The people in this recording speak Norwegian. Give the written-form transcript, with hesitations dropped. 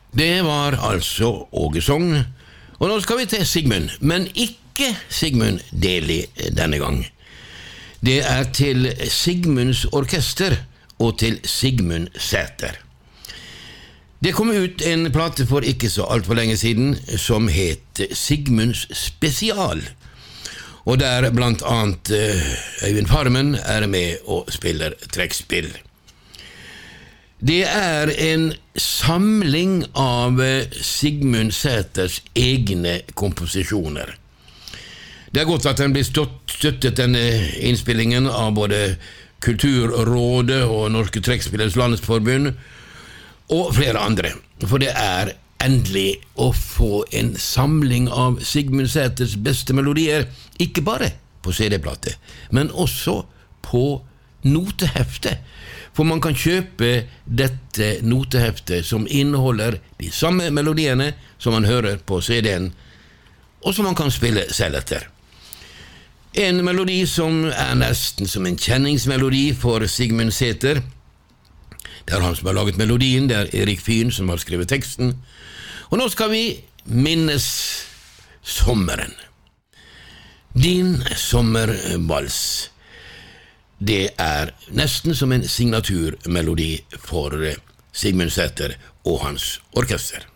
Det var altså Ågesong, og nå skal vi til Sigmund, men ikke Sigmund Deli denne gang. Det til Sigmunds orkester og til Sigmund Sæther. Det kom ut en plate for ikke så alt for lenge siden som het Sigmunds Spesial, og der blant annet Øyvind Farmen med og spiller trekkspill. Det en samling av Sigmund Sæthers egne komposisjoner. Det godt at den blir støttet denne innspillingen av både Kulturrådet og Norske Trekkspillers Landsforbund og flere andre, for det endelig å få en samling av Sigmund Sæthers beste melodier, ikke bare på CD-plate, men også på notehefte. For man kan kjøpe dette noteheftet som inneholder de samme melodiene som man hører på CD-en, og som man kan spille selv etter. En melodi som nesten som en kjenningsmelodi for Sigmund Sæther. Det han som har laget melodien, det Erik Fyn som har skrevet teksten. Og nå skal vi minnes sommeren. Din sommervals. Det nesten som en signaturmelodi for Sigmund Sæther og hans orkester.